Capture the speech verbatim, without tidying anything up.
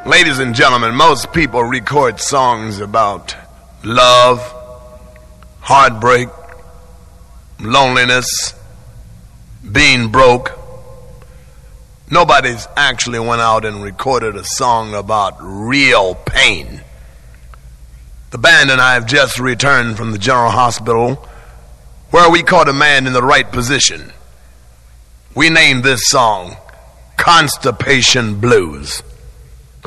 Ladies and gentlemen, most people record songs about love, heartbreak, loneliness, being broke. Nobody's actually went out and recorded a song about real pain. The band and I have just returned from the General Hospital, where we caught a man in the right position. We named this song Constipation Blues.